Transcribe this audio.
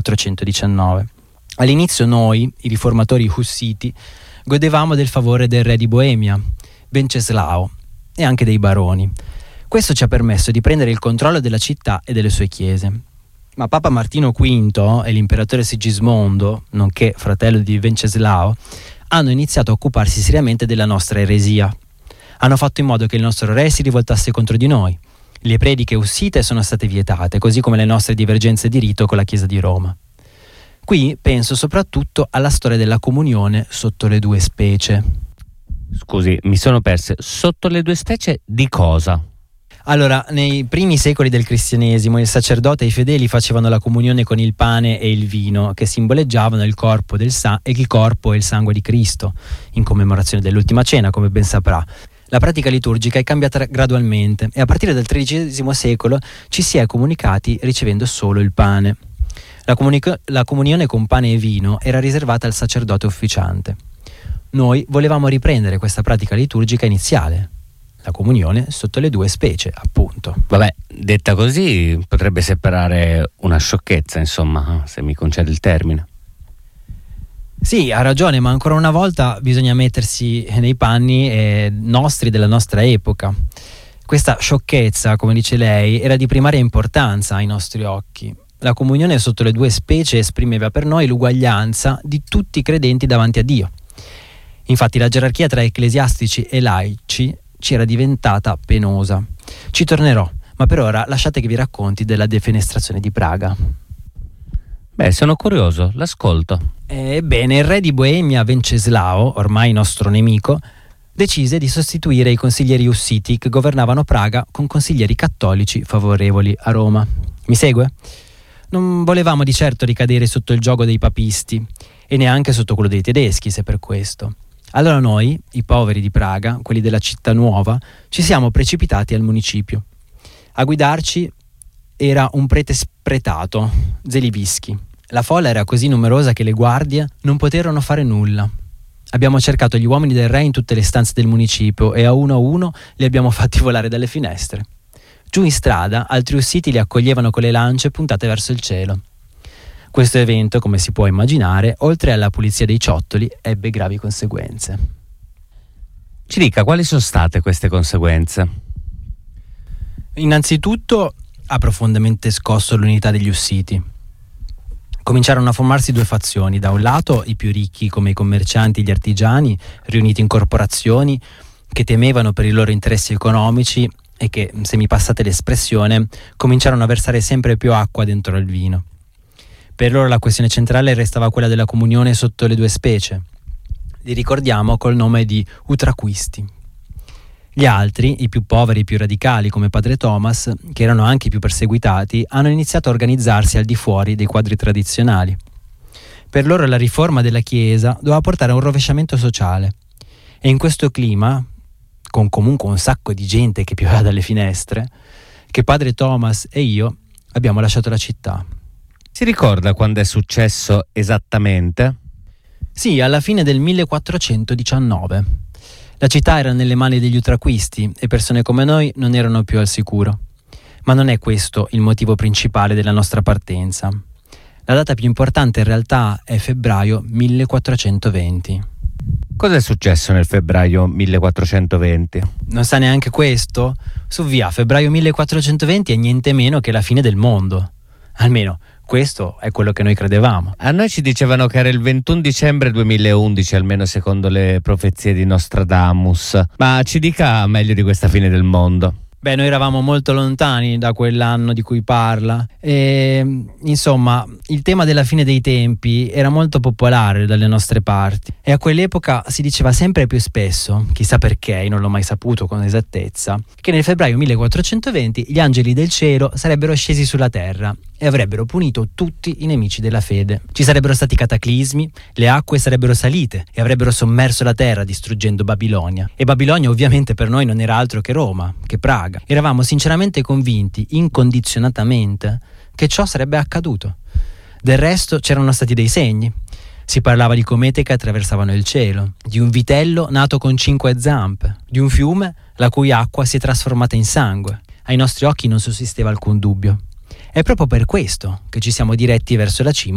1419. All'inizio noi, i riformatori hussiti, godevamo del favore del re di Boemia, Venceslao, e anche dei baroni. Questo ci ha permesso di prendere il controllo della città e delle sue chiese. Ma Papa Martino V e l'imperatore Sigismondo, nonché fratello di Venceslao, hanno iniziato a occuparsi seriamente della nostra eresia. Hanno fatto in modo che il nostro re si rivoltasse contro di noi. Le prediche ussite sono state vietate, così come le nostre divergenze di rito con la Chiesa di Roma. Qui penso soprattutto alla storia della comunione sotto le due specie. Scusi, mi sono perse. Sotto le due specie di cosa? Allora, nei primi secoli del cristianesimo il sacerdote e i fedeli facevano la comunione con il pane e il vino, che simboleggiavano il corpo e il sangue di Cristo, in commemorazione dell'ultima cena, come ben saprà. La pratica liturgica è cambiata gradualmente e a partire dal XIII secolo ci si è comunicati ricevendo solo il pane. La comunione con pane e vino era riservata al sacerdote ufficiante. Noi volevamo riprendere questa pratica liturgica iniziale, la comunione sotto le due specie, appunto. Vabbè, detta così potrebbe sembrare una sciocchezza, insomma, se mi concede il termine. Sì, ha ragione, ma ancora una volta bisogna mettersi nei panni nostri della nostra epoca. Questa sciocchezza, come dice lei, era di primaria importanza ai nostri occhi. La comunione sotto le due specie esprimeva per noi l'uguaglianza di tutti i credenti davanti a Dio. Infatti la gerarchia tra ecclesiastici e laici ci era diventata penosa. Ci tornerò, ma per ora lasciate che vi racconti della defenestrazione di Praga. Beh, sono curioso, l'ascolto. Ebbene, il re di Boemia, Venceslao, ormai nostro nemico, decise di sostituire i consiglieri ussiti che governavano Praga con consiglieri cattolici favorevoli a Roma. Mi segue? Non volevamo di certo ricadere sotto il giogo dei papisti e neanche sotto quello dei tedeschi, se per questo. Allora noi, i poveri di Praga, quelli della città nuova, ci siamo precipitati al municipio. A guidarci era un prete spretato, Zelivischi. La folla era così numerosa che le guardie non poterono fare nulla. Abbiamo cercato gli uomini del re in tutte le stanze del municipio e a uno li abbiamo fatti volare dalle finestre. Giù in strada, altri ussiti li accoglievano con le lance puntate verso il cielo. Questo evento, come si può immaginare, oltre alla pulizia dei ciottoli, ebbe gravi conseguenze. Ci dica, quali sono state queste conseguenze? Innanzitutto ha profondamente scosso l'unità degli ussiti. Cominciarono a formarsi due fazioni: da un lato i più ricchi come i commercianti e gli artigiani, riuniti in corporazioni, che temevano per i loro interessi economici e che, se mi passate l'espressione, cominciarono a versare sempre più acqua dentro il vino. Per loro la questione centrale restava quella della comunione sotto le due specie. Li ricordiamo col nome di utraquisti. Gli altri, i più poveri, i più radicali, come padre Thomas, che erano anche i più perseguitati, hanno iniziato a organizzarsi al di fuori dei quadri tradizionali. Per loro la riforma della Chiesa doveva portare a un rovesciamento sociale. E in questo clima, con comunque un sacco di gente che pioveva dalle finestre, che padre Thomas e io abbiamo lasciato la città. Si ricorda quando è successo esattamente? Sì, alla fine del 1419. La città era nelle mani degli utraquisti e persone come noi non erano più al sicuro. Ma non è questo il motivo principale della nostra partenza. La data più importante in realtà è febbraio 1420. Cosa è successo nel febbraio 1420? Non sa neanche questo? Su via, febbraio 1420 è niente meno che la fine del mondo. Almeno questo è quello che noi credevamo. A noi ci dicevano che era il 21 dicembre 2011, almeno secondo le profezie di Nostradamus. Ma ci dica meglio di questa fine del mondo. Beh, noi eravamo molto lontani da quell'anno di cui parla e, insomma, il tema della fine dei tempi era molto popolare dalle nostre parti e a quell'epoca si diceva sempre più spesso, chissà perché, non l'ho mai saputo con esattezza, che nel febbraio 1420 gli angeli del cielo sarebbero scesi sulla terra e avrebbero punito tutti i nemici della fede. Ci sarebbero stati cataclismi, le acque sarebbero salite e avrebbero sommerso la terra distruggendo Babilonia. E Babilonia ovviamente per noi non era altro che Roma, che Praga. Eravamo sinceramente convinti, incondizionatamente, che ciò sarebbe accaduto. Del resto c'erano stati dei segni. Si parlava di comete che attraversavano il cielo, di un vitello nato con 5 zampe, di un fiume la cui acqua si è trasformata in sangue. Ai nostri occhi non sussisteva alcun dubbio. È proprio per questo che ci siamo diretti verso la cima